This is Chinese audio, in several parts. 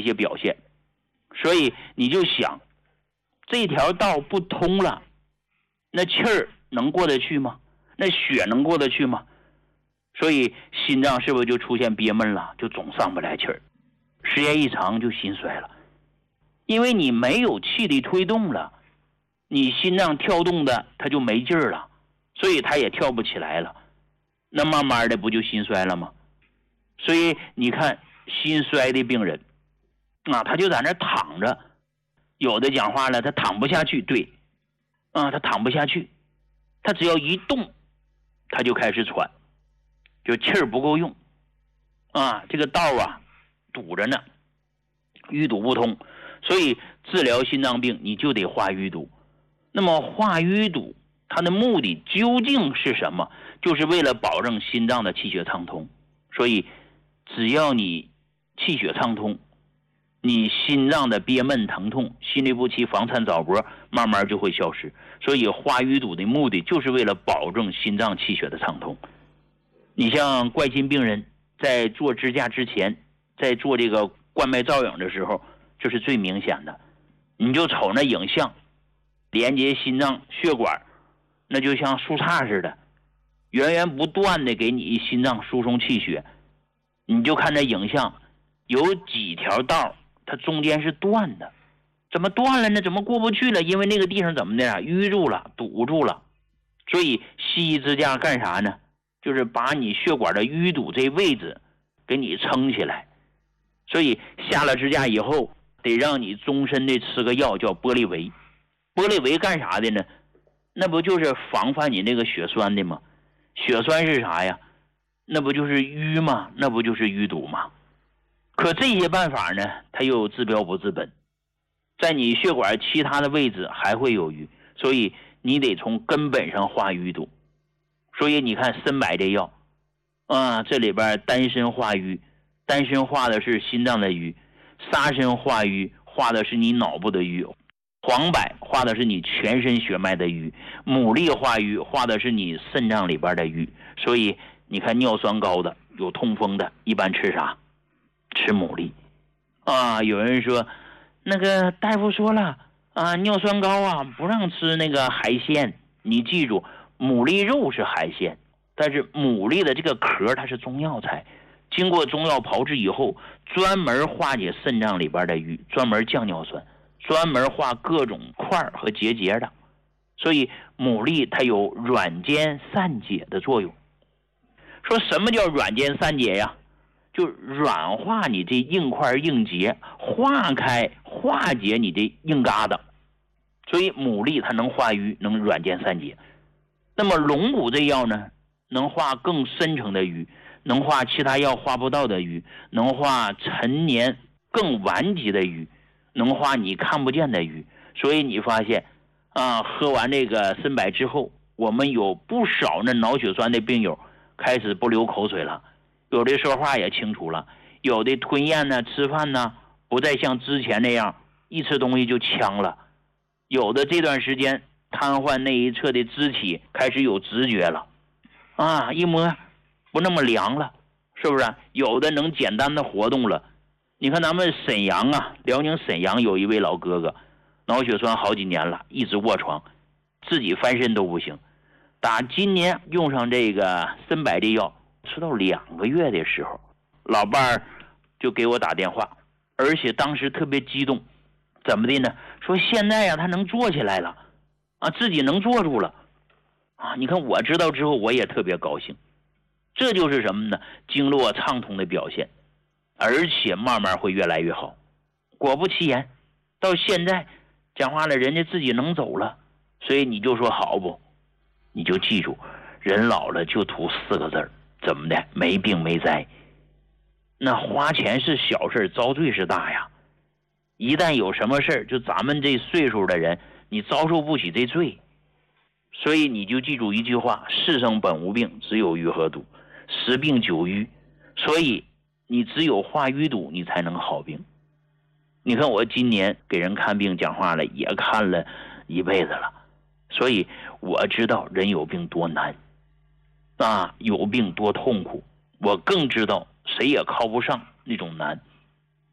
些表现。所以你就想，这条道不通了，那气儿能过得去吗？那血能过得去吗？所以心脏是不是就出现憋闷了，就总上不来气儿，时间一长就心衰了。因为你没有气力推动了，你心脏跳动的它就没劲儿了，所以它也跳不起来了，那慢慢的不就心衰了吗？所以你看心衰的病人啊，他就在那躺着，有的讲话了，他躺不下去，对啊，他躺不下去，他只要一动他就开始喘，就气儿不够用啊，这个道啊堵着呢，淤堵不通。所以治疗心脏病你就得化淤堵。那么化淤堵它的目的究竟是什么？就是为了保证心脏的气血畅通。所以只要你气血畅通，你心脏的憋闷疼痛、心律不齐、房颤早搏慢慢就会消失。所以化淤堵的目的就是为了保证心脏气血的畅通。你像冠心病人在做支架之前，在做这个冠脉造影的时候，这是最明显的。你就瞅那影像，连接心脏血管，那就像树杈似的，源源不断的给你心脏输送气血。你就看这影像，有几条道它中间是断的，怎么断了呢？怎么过不去了？因为那个地方怎么的啊？淤住了，堵住了。所以西医支架干啥呢？就是把你血管的淤堵这位置给你撑起来。所以下了支架以后，得让你终身的吃个药叫玻利维。玻利维干啥的呢？那不就是防范你那个血栓的吗？血栓是啥呀？那不就是淤吗？那不就是淤堵吗？可这些办法呢，它又治标不治本，在你血管其他的位置还会有淤，所以你得从根本上化淤堵。所以你看参柏这药啊，这里边丹参化瘀，丹参化的是心脏的瘀，沙参化瘀化的是你脑部的瘀，黄柏化的是你全身血脉的瘀，牡蛎化瘀化的是你肾脏里边的瘀。所以你看尿酸高的有痛风的一般吃啥？吃牡蛎啊。有人说那个大夫说了啊，尿酸高啊不让吃那个海鲜。你记住，牡蛎肉是海鲜，但是牡蛎的这个壳它是中药材，经过中药炮制以后，专门化解肾脏里边的瘀，专门降尿酸，专门化各种块和结节的。所以牡蛎它有软坚散解的作用。说什么叫软坚散解呀？就软化你这硬块硬结，化开化解你这硬疙瘩。所以牡蛎它能化瘀，能软坚散解。那么龙骨这药呢，能化更深层的瘀，能化其他药化不到的瘀，能化陈年更顽疾的瘀，能化你看不见的瘀。所以你发现啊，喝完这个参柏之后，我们有不少那脑血栓的病友开始不流口水了，有的说话也清楚了，有的吞咽呢、吃饭呢不再像之前那样一吃东西就呛了，有的这段时间瘫痪那一侧的肢体开始有知觉了啊，一摸不那么凉了，是不是？有的能简单的活动了。你看咱们沈阳啊，辽宁沈阳有一位老哥哥，脑血栓好几年了，一直卧床，自己翻身都不行。打今年用上这个参柏的药，吃到2个月的时候，老伴儿就给我打电话，而且当时特别激动。怎么的呢？说现在他能坐起来了啊，自己能坐住了啊！你看我知道之后，我也特别高兴。这就是什么呢？经络畅通的表现，而且慢慢会越来越好。果不其然，到现在讲话了，人家自己能走了。所以你就说好不？你就记住，人老了就图4个字，怎么的？没病没灾。那花钱是小事，遭罪是大呀。一旦有什么事，就咱们这岁数的人，你遭受不起这罪。所以你就记住一句话：世上本无病，只有瘀和堵。10病9瘀，所以你只有化瘀堵，你才能好病。你看我今年给人看病讲话了，也看了一辈子了，所以我知道人有病多难啊，有病多痛苦。我更知道谁也靠不上那种难。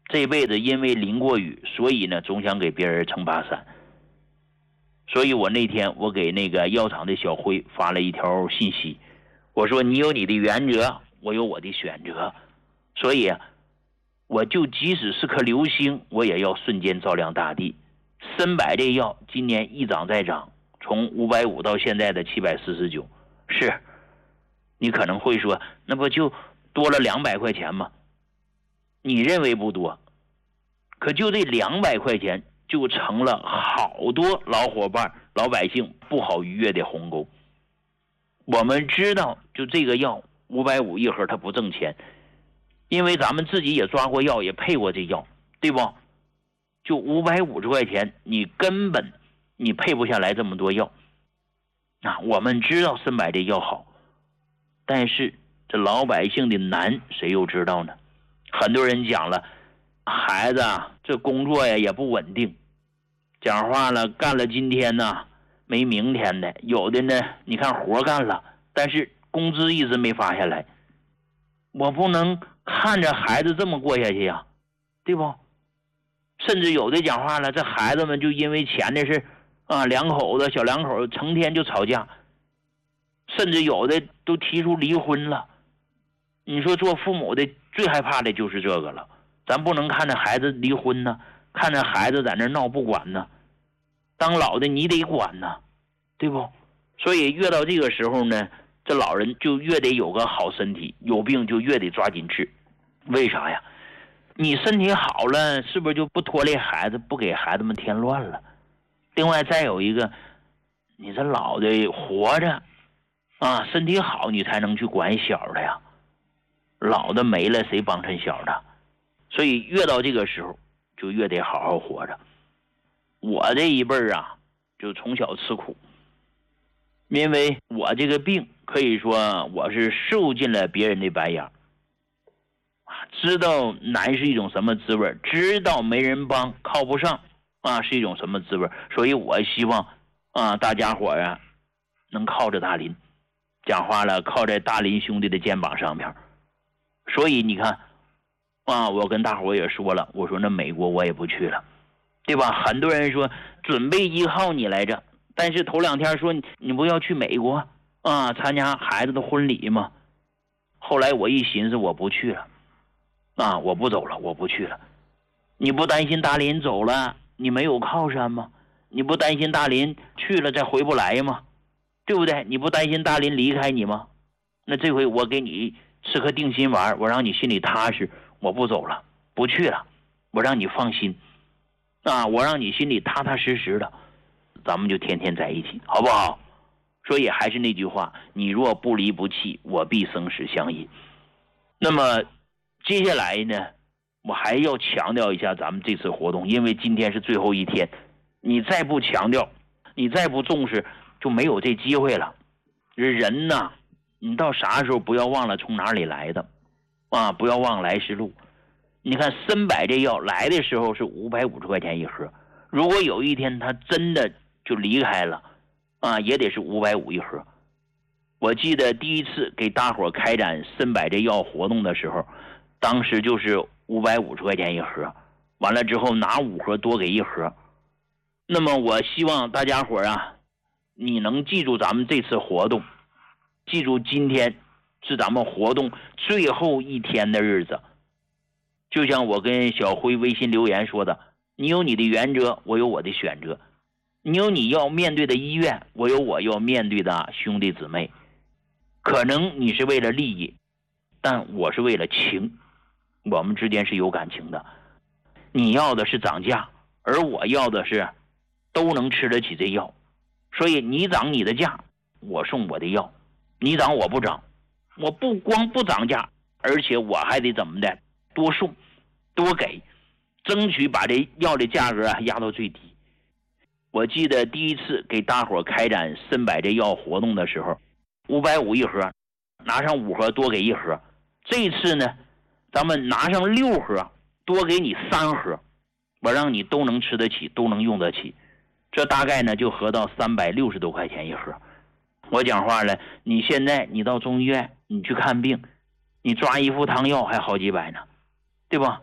这辈子因为淋过雨，所以呢总想给别人撑把伞。所以我那天我给那个药厂的小辉发了一条信息，我说你有你的原则，我有我的选择，所以我就即使是颗流星，我也要瞬间照亮大地。参柏这药今年一涨再涨，从550到现在的749。是，你可能会说，那不就多了200块钱吗？你认为不多，可就这200块钱就成了好多老伙伴老百姓不好逾越的鸿沟。我们知道就这个药550一盒它不挣钱，因为咱们自己也抓过药，也配过这药，对不？就550块钱你根本你配不下来这么多药我们知道参柏这药好，但是这老百姓的难谁又知道呢？很多人讲了，孩子这工作呀也不稳定，讲话了干了今天呢没明天的，有的呢你看活干了，但是工资一直没发下来，我不能看着孩子这么过下去呀，对不？甚至有的讲话了，这孩子们就因为钱的事小两口成天就吵架，甚至有的都提出离婚了。你说做父母的最害怕的就是这个了，咱不能看着孩子离婚呢，看着孩子在那闹不管呢，当老的你得管呢，对不？所以越到这个时候呢，这老人就越得有个好身体，有病就越得抓紧治。为啥呀？你身体好了，是不是就不拖累孩子，不给孩子们添乱了？另外再有一个，你这老的活着身体好你才能去管小的呀，老的没了谁帮衬小的？所以越到这个时候就越得好好活着。我这一辈就从小吃苦，因为我这个病可以说我是受尽了别人的白眼，知道难是一种什么滋味，知道没人帮靠不上是一种什么滋味。所以我希望大家伙能靠着大林，讲话了靠在大林兄弟的肩膀上面。所以你看我跟大伙也说了，我说那美国我也不去了，对吧？很多人说准备依靠你来着，但是头2天说你不要去美国参加孩子的婚礼吗？后来我一寻思，我不去了我不走了，我不去了。你不担心大林走了你没有靠山吗？你不担心大林去了再回不来吗？对不对？你不担心大林离开你吗？那这回我给你吃颗定心丸，我让你心里踏实，我不走了，不去了，我让你放心我让你心里踏踏实实的，咱们就天天在一起，好不好？所以还是那句话，你若不离不弃，我必生死相依。那么接下来呢，我还要强调一下咱们这次活动，因为今天是最后一天，你再不强调，你再不重视，就没有这机会了。人呐，你到啥时候不要忘了从哪里来的不要忘来时路。你看参柏这药来的时候是550块钱一盒，如果有一天他真的就离开了也得是550一盒。我记得第一次给大伙开展参柏这药活动的时候，当时就是550块钱一盒，完了之后拿5盒多给1盒。那么我希望大家伙你能记住咱们这次活动，记住今天是咱们活动最后一天的日子。就像我跟小辉微信留言说的，你有你的原则，我有我的选择，你有你要面对的医院，我有我要面对的兄弟姊妹。可能你是为了利益，但我是为了情，我们之间是有感情的。你要的是涨价，而我要的是都能吃得起这药。所以你涨你的价，我送我的药，你涨我不涨，我不光不涨价，而且我还得怎么的多送多给，争取把这药的价格压到最低。我记得第一次给大伙开展参柏这药活动的时候，550一盒，拿上5盒多给1盒。这一次呢，咱们拿上6盒多给你3盒，我让你都能吃得起，都能用得起。这大概呢就合到360多块钱一盒。我讲话了，你现在你到中医院你去看病，你抓一副汤药还好几百呢，对吧？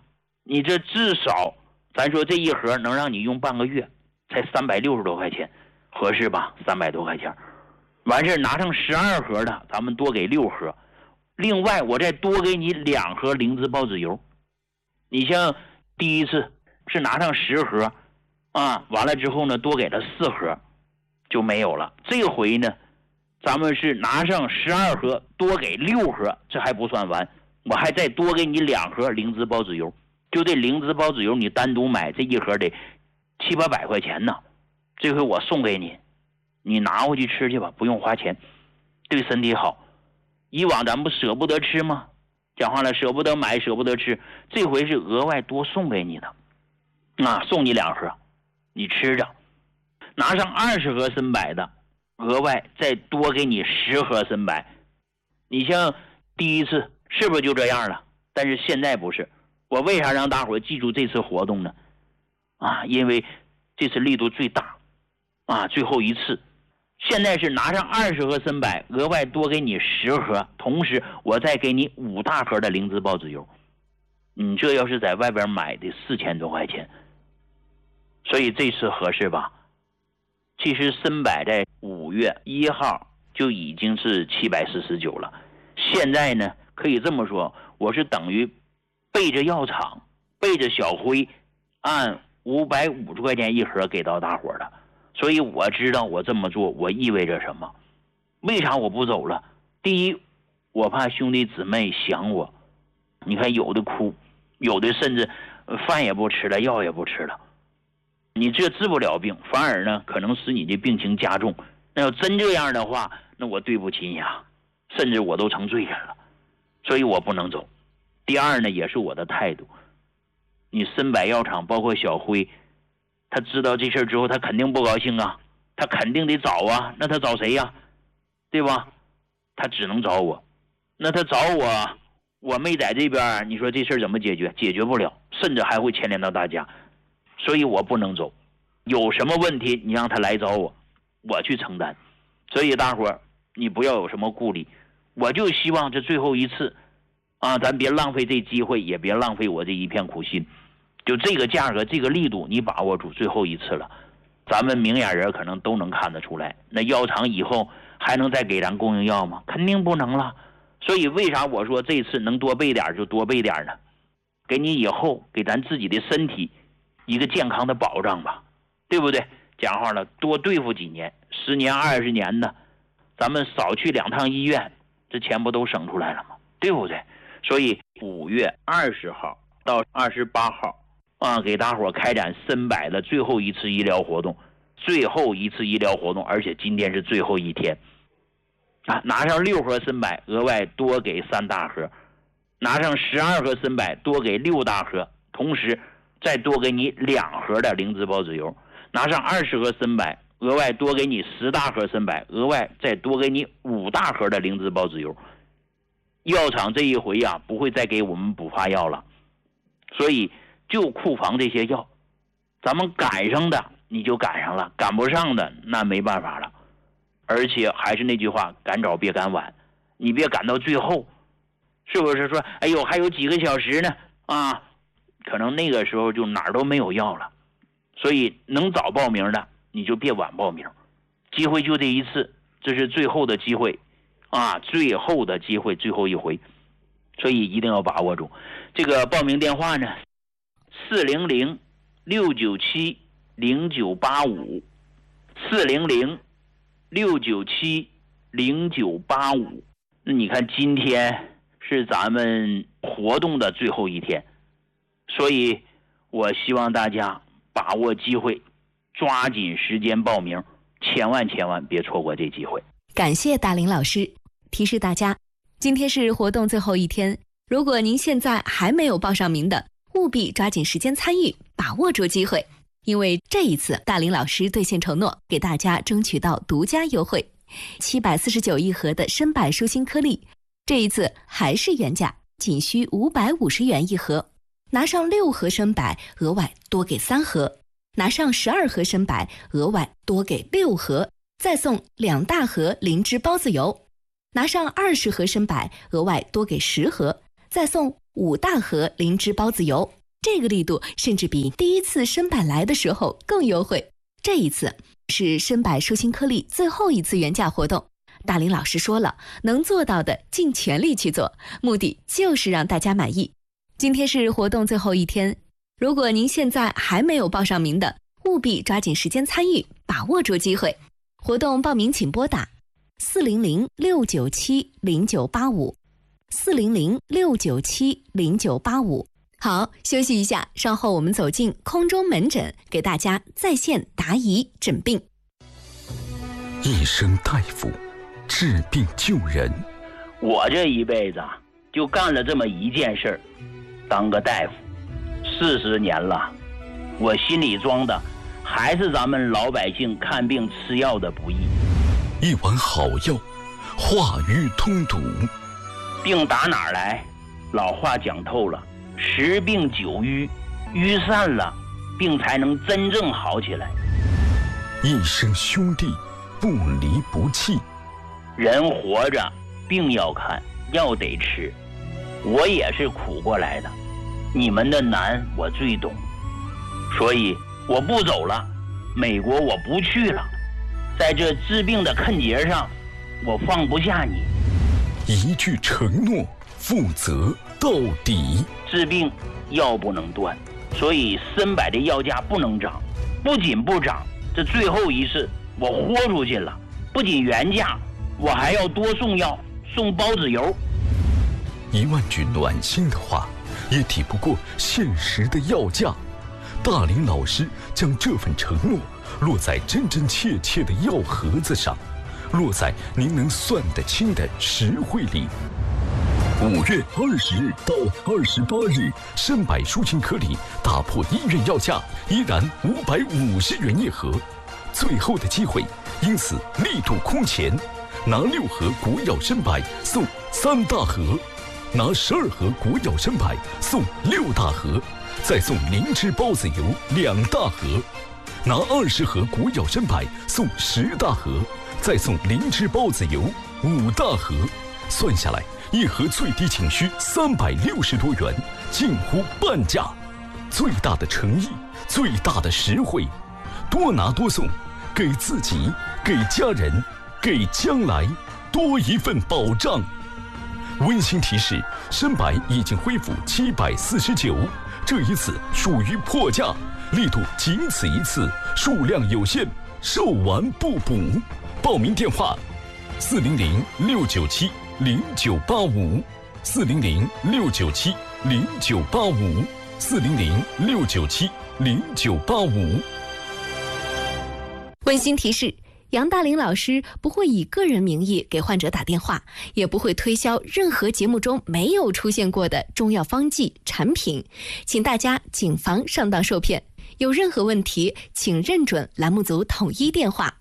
你这至少咱说这一盒能让你用半个月，才360多块钱，合适吧？300多块钱，完事拿上12盒的，咱们多给6盒，另外我再多给你2盒灵芝孢子油。你像第一次是拿上10盒啊，完了之后呢多给了4盒就没有了。这回呢咱们是拿上12盒多给6盒，这还不算完，我还再多给你2盒灵芝孢子油。就这灵芝孢子油你单独买这一盒得700-800块钱呢，这回我送给你，你拿回去吃去吧，不用花钱，对身体好。以往咱不舍不得吃吗？讲话了，舍不得买舍不得吃，这回是额外多送给你的啊，送你2盒你吃着。拿上20盒参柏的，额外再多给你10盒参柏。你像第一次是不是就这样了？但是现在不是。我为啥让大伙记住这次活动呢？啊，因为这次力度最大啊，最后一次。现在是拿上20盒参柏，额外多给你10盒，同时我再给你5大盒的灵芝孢子油。你这要是在外边买的4000多块钱，所以这次合适吧？其实参柏在5月1号就已经是749了，现在呢可以这么说，我是等于背着药厂背着小辉按550块钱一盒给到大伙的。所以我知道我这么做我意味着什么。为啥我不走了？第一，我怕兄弟姊妹想我，你看有的哭，有的甚至饭也不吃了，药也不吃了。你这治不了病，反而呢可能使你的病情加重。那要真这样的话，那我对不起你啊，甚至我都成罪人了。所以我不能走。第二呢，也是我的态度。你参柏药厂包括小辉，他知道这事之后他肯定不高兴啊，他肯定得找啊，那他找谁呀？对吧？他只能找我。那他找我，我没在这边，你说这事怎么解决？解决不了，甚至还会牵连到大家。所以我不能走。有什么问题你让他来找我，我去承担。所以大伙儿你不要有什么顾虑，我就希望这最后一次啊，咱别浪费这机会，也别浪费我这一片苦心。就这个价格这个力度你把握住，最后一次了，咱们明眼人可能都能看得出来。那药厂以后还能再给咱供应药吗？肯定不能了。所以为啥我说这次能多备点就多备点呢？给你以后给咱自己的身体一个健康的保障吧，对不对？讲话了，多对付几年，10年20年的，咱们少去2趟医院，这钱不都省出来了吗？对不对？所以5月20号到28号啊，给大伙开展参柏的最后一次医疗活动，最后一次医疗活动，而且今天是最后一天啊！拿上6盒参柏，额外多给3大盒；拿上12盒参柏，多给6大盒，同时再多给你2盒的灵芝孢子油；拿上20盒参柏，额外多给你10大盒参柏，额外再多给你5大盒的灵芝孢子油。药厂这一回呀，不会再给我们补发药了，所以就库房这些药，咱们赶上的你就赶上了，赶不上的那没办法了。而且还是那句话，赶早别赶晚，你别赶到最后，是不是说哎呦还有几个小时呢啊？可能那个时候就哪儿都没有药了。所以能早报名的你就别晚报名，机会就这一次，这是最后的机会啊，最后的机会，最后一回，所以一定要把握住。这个报名电话呢400-697-0985 400-697-0985。那你看今天是咱们活动的最后一天，所以我希望大家把握机会，抓紧时间报名，千万别错过这机会。 感谢大林老师。提示大家，今天是活动最后一天，如果您现在还没有报上名的，务必抓紧时间参与，把握住机会。因为这一次大林老师兑现承诺，给大家争取到独家优惠，749一盒的参柏舒心颗粒，这一次还是原价，仅需550元一盒。拿上6盒参柏，额外多给3盒；拿上12盒参柏，额外多给6盒，再送2大盒灵芝孢子油；拿上20盒参柏，额外多给10盒，再送5大盒灵芝孢子油。 这个力度甚至比第一次深百来的时候更优惠。这一次是深百舒心颗粒最后一次原价活动，大林老师说了，能做到的尽全力去做，目的就是让大家满意。今天是活动最后一天，如果您现在还没有报上名的，务必抓紧时间参与，把握住机会。活动报名请拨打400-697-0985，400-697-0985。好，休息一下，稍后我们走进空中门诊，给大家在线答疑诊病。 一生大夫，治病救人。 我这一辈子就干了这么一件事儿，当个大夫40年了，我心里装的还是咱们老百姓看病吃药的不易。 一碗好药，化瘀通堵。 病打哪儿来？老话讲透了，10病9瘀，瘀散了，病才能真正好起来。 一生兄弟，不离不弃。 人活着，病要看，药得吃。我也是苦过来的，你们的难我最懂，所以我不走了，美国我不去了，在这治病的坎节上，我放不下你。 一句承诺，负责到底。 治病药不能断，所以深百的药价不能涨，不仅不涨，这最后一次我豁出去了，不仅原价，我还要多送药，送包子油。 1万句暖心的话，也抵不过现实的药价。大林老师将这份承诺落在真真切切的药盒子上，落在您能算得清的实惠里。5月20日到28日，深百舒心颗粒打破医院药价，依然550元一盒，最后的机会，因此力度空前，拿6盒国药深百送3大盒，拿12盒国药深百送6大盒，再送灵芝包子油2大盒，拿20盒国药深百送10大盒，再送灵芝包子油5大盒，算下来一盒最低仅需360多元，近乎半价。最大的诚意，最大的实惠，多拿多送，给自己，给家人，给将来多一份保障。温馨提示：深百已经恢复749，这一次属于破价，力度仅此一次，数量有限，售完不补。报名电话：400-697-0985，400-697-0985，400-697-0985。 温馨提示：杨大林老师不会以个人名义给患者打电话，也不会推销任何节目中没有出现过的中药方剂产品，请大家谨防上当受骗。有任何问题，请认准栏目组统一电话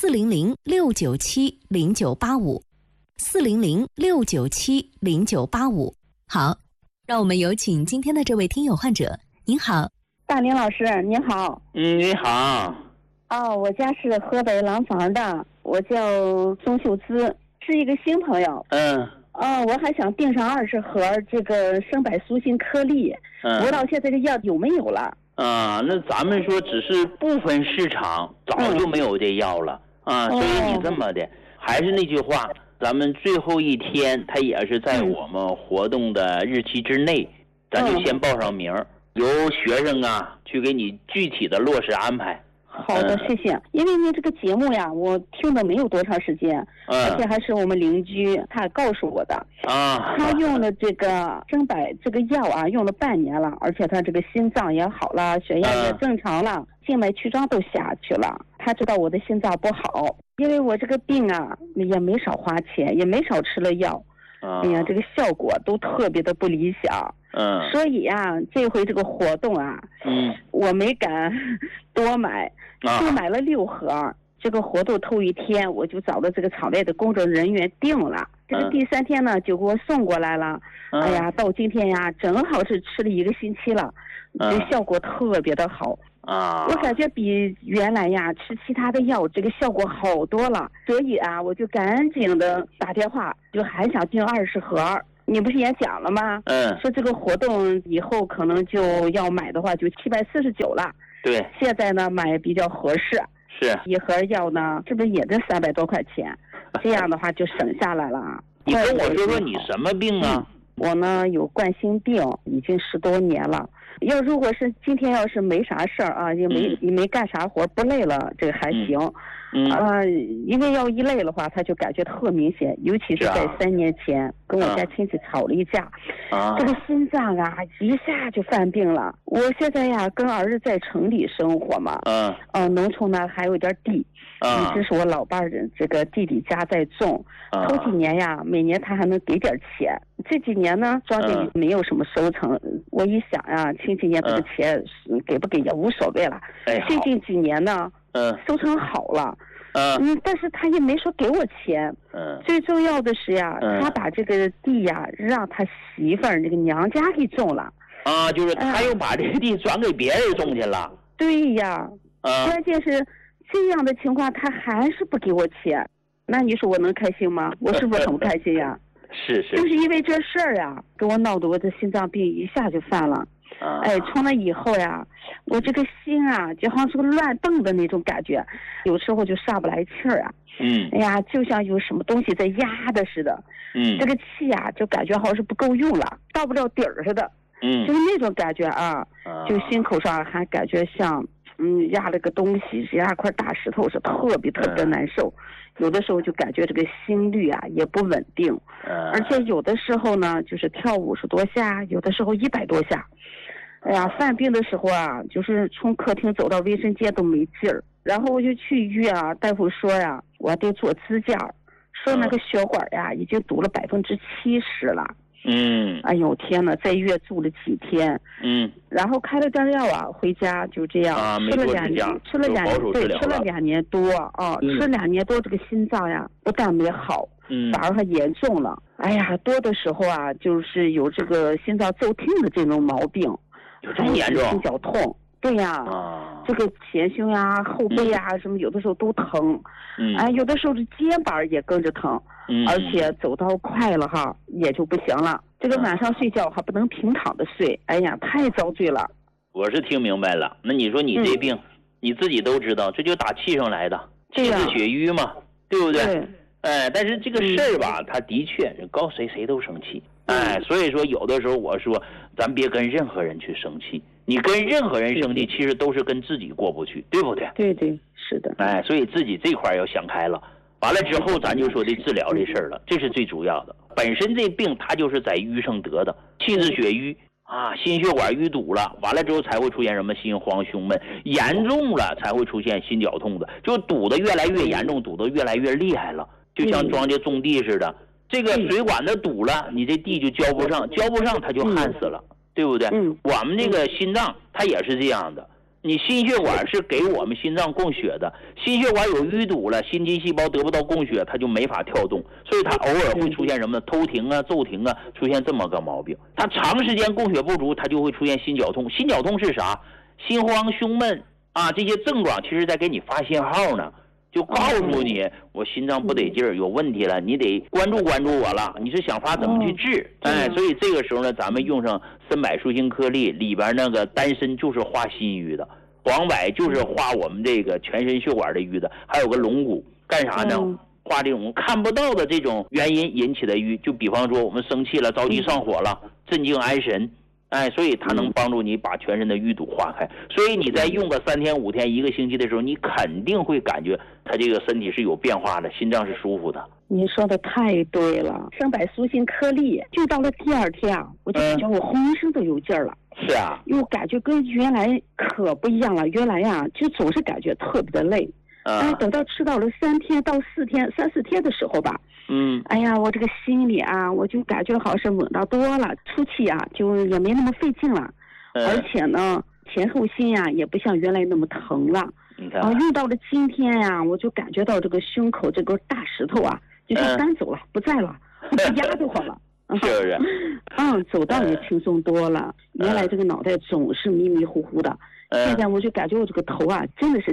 ：400-697-0985，400-697-0985。好，让我们有请今天的这位听友患者。您好， 大林老师，您好。 你好。 我家是河北廊坊的，我叫宋秀姿，是一个新朋友。我还想订上20盒这个深百舒心颗粒，不知道现在这药有没有了？ 那咱们说只是部分市场早就没有这药了所以你这么的，还是那句话，咱们最后一天，它也是在我们活动的日期之内，咱就先报上名，由学生去给你具体的落实安排。 好的，谢谢。因为您这个节目呀，我听的没有多长时间，而且还是我们邻居他告诉我的他用了这个深百这个药用了半年了，而且他这个心脏也好了，血压也正常了，静脉曲张都下去了。他知道我的心脏不好，因为我这个病也没少花钱，也没少吃了药，这个效果都特别的不理想。所以这回这个活动我没敢多买，就买了6盒。这个活动头一天，我就找了这个厂外的工作人员订了。这个第3天呢，就给我送过来了。到今天正好是吃了1个星期了，这效果特别的好。我感觉比原来吃其他的药这个效果好多了，所以我就赶紧的打电话，就还想订20盒。 你不是也讲了吗？说这个活动以后可能就要买的话就749了。 对， 现在呢买比较合适。 是一盒药呢，是不是也得300多块钱？这样的话就省下来了。 你跟我说说你什么病啊？ 我呢有冠心病，已经10多年了。如果是今天要是没啥事儿啊，也没干啥活，不累了，这个还行。因为要一累的话，他就感觉特明显，尤其是在3年前跟我家亲戚吵了一架，这个心脏啊一下就犯病了。我现在呀跟儿子在城里生活嘛，农村呢还有点地，这是我老伴人这个弟弟家在种，头几年呀每年他还能给点钱，这几年呢庄稼没有什么收成，我一想呀前几年这个钱给不给也无所谓了，最近几年呢收成好了，但是他也没说给我钱，最重要的是呀，他把这个地呀让他媳妇儿那个娘家给种了， 就是他又把这个地转给别人种去了。 对呀，关键是这样的情况他还是不给我钱，那你说我能开心吗？我是不是很不开心呀？ 是， 就是因为这事儿呀，给我闹得我这心脏病一下就犯了。从那以后呀，我这个心啊，就好像是个乱蹦的那种感觉，有时候就上不来气儿啊。哎呀，就像有什么东西在压的似的。这个气啊，就感觉好像是不够用了，到不了底儿似的。就是那种感觉啊，就心口上还感觉像压了个东西，压块大石头，是特别难受。有的时候就感觉这个心率啊也不稳定，而且有的时候呢就是跳50多下，有的时候100多下。哎呀，犯病的时候啊，就是从客厅走到卫生间都没劲儿。然后我就去医院啊，大夫说呀，我得做支架，说那个血管呀已经堵了70%了。哎呦天哪，在医院住了几天。然后开了点药啊，回家就这样吃了2年，吃了2年多啊，吃了2年多，这个心脏呀不但没好，反而还严重了。哎呀，多的时候啊，就是有这个心脏骤停的这种毛病。 有这么严重？ 心绞痛，对呀，这个前胸呀、后背呀什么，有的时候都疼。有的时候这肩膀也跟着疼，而且走到快了哈，也就不行了。这个晚上睡觉还不能平躺的睡，哎呀，太遭罪了。 我是听明白了，那你说你这病，你自己都知道，这就打气上来的，气滞血瘀嘛，对不对？但是这个事儿吧，他的确告谁都生气。所以说有的时候我说，咱别跟任何人去生气，你跟任何人生气，其实都是跟自己过不去，对不对？ 对，是的。 所以自己这块要想开了，完了之后咱就说的治疗这事儿了，这是最主要的。本身这病它就是在瘀上得的，气滞血瘀心血管淤堵了，完了之后才会出现什么心慌胸闷，严重了才会出现心绞痛的，就堵得越来越严重，堵得越来越厉害了，就像庄稼种地似的。这个水管子堵了，你这地就浇不上，它就旱死了，对不对？我们这个心脏它也是这样的，你心血管是给我们心脏供血的，心血管有淤堵了，心肌细胞得不到供血，它就没法跳动，所以它偶尔会出现什么偷停啊、骤停啊，出现这么个毛病。它长时间供血不足，它就会出现心绞痛。心绞痛是啥？心慌、胸闷这些症状其实在给你发信号呢。就告诉你，我心脏不得劲儿，有问题了，你得关注我了，你是想法怎么去治？所以这个时候呢，咱们用上参柏舒心颗粒，里边那个丹参就是化心瘀的，黄柏就是化我们这个全身血管的瘀的，还有个龙骨干啥呢？化这种看不到的这种原因引起的瘀，就比方说我们生气了、着急上火了、镇静安神。所以它能帮助你把全身的淤堵化开，所以你在用个3天5天1个星期的时候，你肯定会感觉它这个身体是有变化的，心脏是舒服的。 您说的太对了，参柏舒心颗粒就到了第2天我就感觉我浑身都有劲儿了。 是啊， 又感觉跟原来可不一样了，原来就总是感觉特别的累。等到吃到了3天到4天、3、4天的时候吧，哎呀，我这个心里我就感觉好像稳当多了，出气就也没那么费劲了，而且呢，前后心也不像原来那么疼了。用到了今天我就感觉到这个胸口这个大石头就像搬走了，不在了，不压得慌了。 是不是？ 走道也轻松多了。原来这个脑袋总是迷迷糊糊的，现在我就感觉我这个头真的是